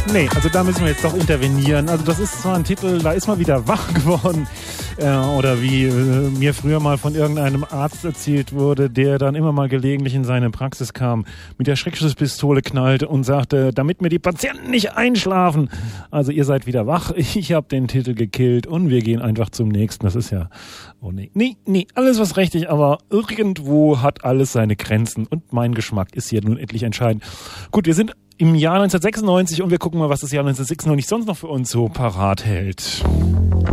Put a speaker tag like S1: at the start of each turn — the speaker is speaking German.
S1: Nee, also da müssen wir jetzt doch intervenieren. Also das ist zwar ein Titel, da ist man wieder wach geworden. Oder wie mir früher mal von irgendeinem Arzt erzählt wurde, der dann immer mal gelegentlich in seine Praxis kam, mit der Schreckschusspistole knallte und sagte, damit mir die Patienten nicht einschlafen. Also ihr seid wieder wach, ich habe den Titel gekillt und wir gehen einfach zum nächsten. Das ist ja, oh nee, alles was richtig, aber irgendwo hat alles seine Grenzen und mein Geschmack ist hier nun endlich entscheidend. Gut, wir sind im Jahr 1996 und wir gucken mal, was das Jahr 1996 sonst noch für uns so parat hält.